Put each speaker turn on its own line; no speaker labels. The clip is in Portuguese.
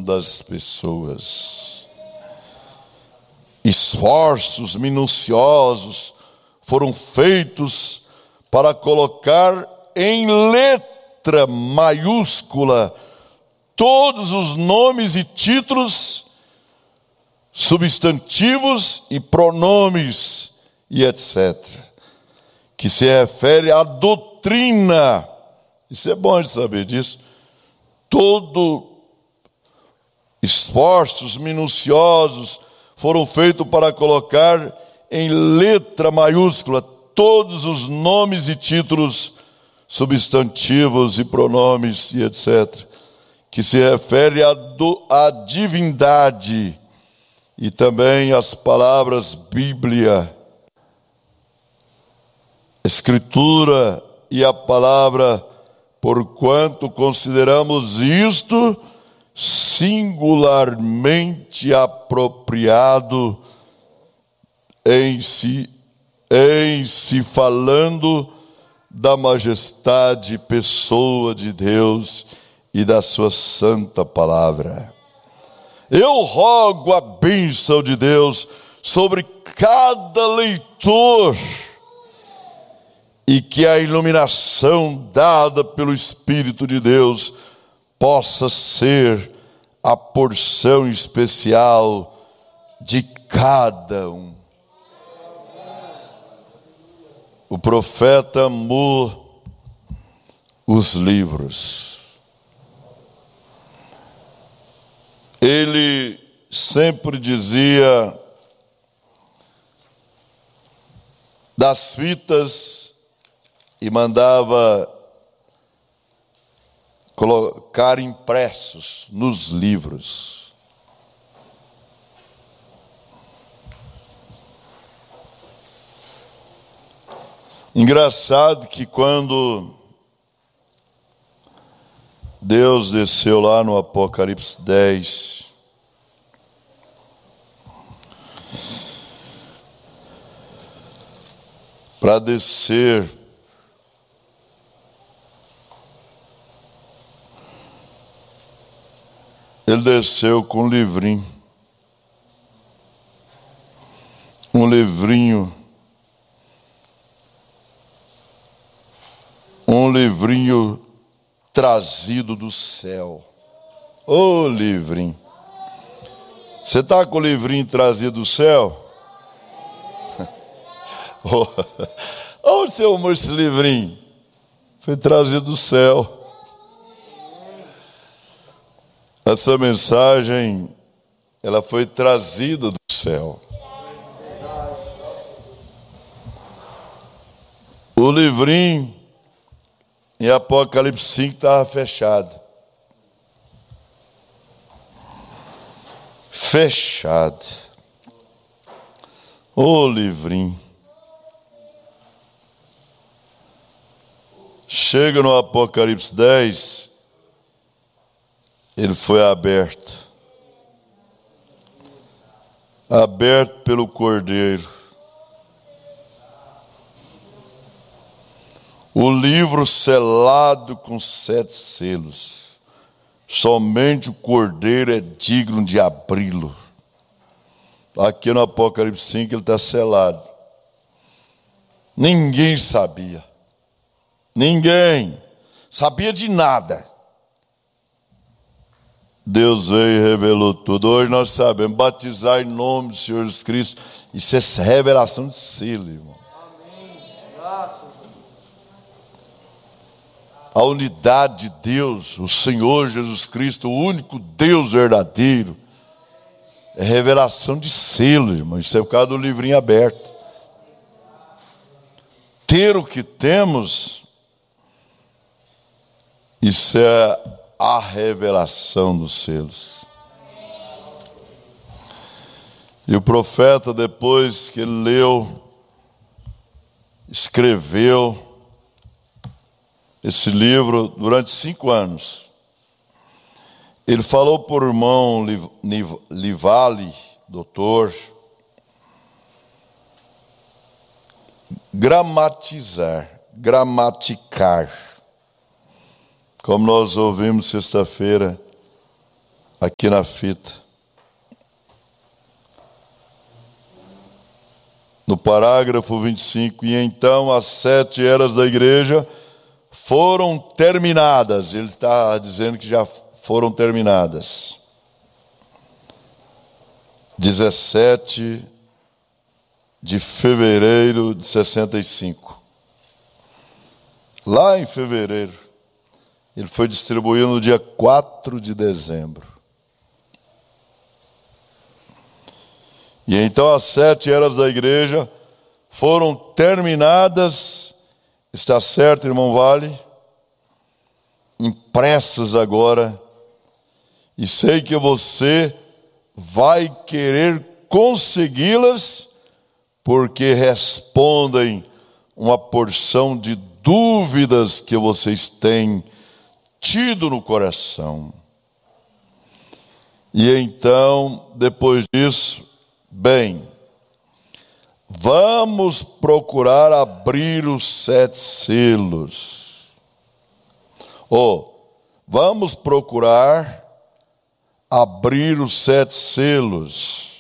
das pessoas. Esforços minuciosos foram feitos para colocar em letra maiúscula todos os nomes e títulos, substantivos e pronomes e etc., que se refere à doutrina. Isso é bom de saber disso. Todo esforços minuciosos foram feitos para colocar em letra maiúscula todos os nomes e títulos, substantivos e pronomes e etc., que se refere à divindade, e também as palavras Bíblia, Escritura e a palavra, porquanto consideramos isto singularmente apropriado em si falando da majestade e pessoa de Deus e da sua santa palavra. Eu rogo a bênção de Deus sobre cada leitor, e que a iluminação dada pelo Espírito de Deus possa ser a porção especial de cada um. O profeta amou os livros. Ele sempre dizia das fitas e mandava colocar impressos nos livros. Engraçado que quando Deus desceu lá no Apocalipse 10, para descer ele desceu com um livrinho. Um livrinho trazido do céu. Ô livrinho. Você está com o livrinho trazido do céu? Onde você arrumou esse livrinho? Foi trazido do céu. Essa mensagem, ela foi trazida do céu. O livrinho em Apocalipse 5 estava fechado. Fechado. Ô livrinho. Chega no Apocalipse 10, ele foi aberto. Aberto pelo Cordeiro. O livro selado com 7 selos. Somente o Cordeiro é digno de abri-lo. Aqui no Apocalipse 5 ele está selado. Ninguém sabia. Ninguém sabia de nada. Deus veio e revelou tudo. Hoje nós sabemos batizar em nome do Senhor Jesus Cristo. Isso é revelação de selo, irmão.
Amém. Graças.
A unidade de Deus, o Senhor Jesus Cristo, o único Deus verdadeiro, é revelação de selo, irmão. Isso é por causa do livrinho aberto. Ter o que temos, isso é a revelação dos selos. E o profeta, depois que ele leu, escreveu esse livro durante 5 anos. Ele falou por irmão Livale, doutor, gramaticar, como nós ouvimos sexta-feira aqui na fita. No parágrafo 25, e então as 7 eras da igreja foram terminadas. Ele está dizendo que já foram terminadas. 17 de fevereiro de 65. Lá em fevereiro, ele foi distribuído no dia 4 de dezembro. E então as 7 eras da igreja foram terminadas, está certo, irmão Vale? Impressas agora, e sei que você vai querer consegui-las, porque respondem uma porção de dúvidas que vocês têm tido no coração. E então, depois disso, bem, vamos procurar abrir os 7 selos. Vamos procurar abrir os 7 selos.